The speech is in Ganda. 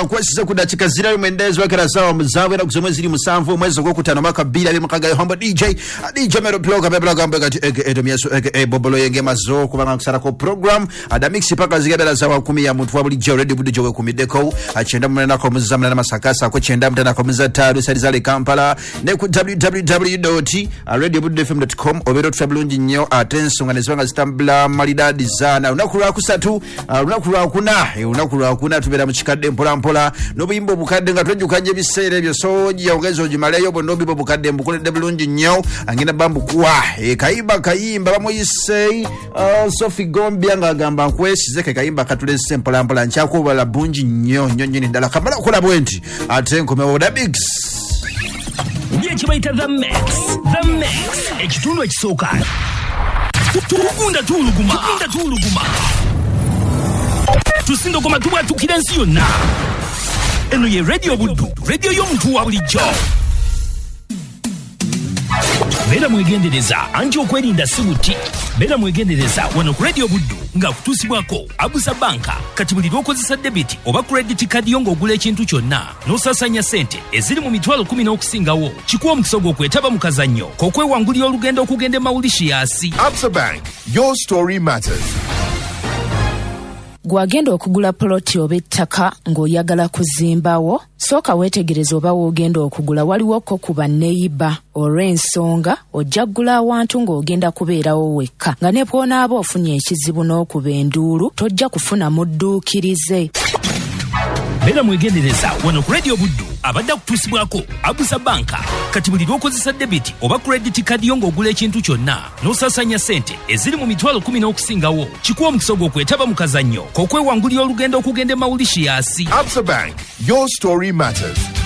kwesize kudachika zira mwendezi wa kila sawa mzawe na kuzomwe zili musamvu mwezi kwa kutano maka bila bimakaga hombo DJ Mero Ploga bebla gamba gati edomiaso bobolo yenge mazo kubanga kusara ko program adamixi paka zigabela sawa 10 ya mutwa buli je ready budi jowe kumideko achenda mwana ko muzamna na masakasa ko chenda mtana ko muzataru salizale Kampala ne ku www.radiobudfm.com obero travelungi nyo atenso nganezwanga zitambula malidadi zana unakula kusatu unakula kuna tubera mchikade mpola nobimbo bukade nga twejukanje bisere byo soji yaongezo jimaleyo bondobi bukade mbukule debulungi nyo angina bambu kuwa kayimba bamoyise Sophie Gombi ngagamba nkwesize kayimba katulese mpola nchako bala bungi nyo nyonyini dala kamala kola bwenti atenko mewoda bigs ndiye kibaita the mix ekitundu ekisoka tukunda tuluguma tusindo koma tuba tukirensi yonna eno ye radio buddu radio y'omuntu wa bulijjo bera mwegendereza anti okwerinda sibuti bera mwegendereza wano ku radio buddu nga kutusibwako Abusa Banka kati buli lwokozesa debit oba credit card yongo ogula ekintu kyonna n'osasanya sente eziri mu mitwalo 10 n'okusingawo kikuwa omukisa gw'okwetaba mu kazannyo k'okwewangulira olugendo okugenda Mauritius. Absa Bank, your story matters. Gwagenda okugula ploti oba ettaka ng'oyagala kuzimbawo sooka weetegereza oba woogenda okugula waliwo ko kuba neiba olw'ensonga ojja kugula awantu ng'ogenda kubeerawo wekka nga ne bw'onaaba ofunye ekizibu n'okuba enduulu tojja kufuna mudduukirize. Bera mwegendereza wano ku radio buddu abadde kutusibwako Abusa Banka kati buli lwokozesa debit oba credit card yongo ogula ekintu kyonna n'osasanya sente eziri mu mitwalo 10 n'okusingawo kikuwa omukisa gw'okwetaba mu kazannyo k'okwewangulira olugendo okugenda Mauritius. Absa Bank, your story matters.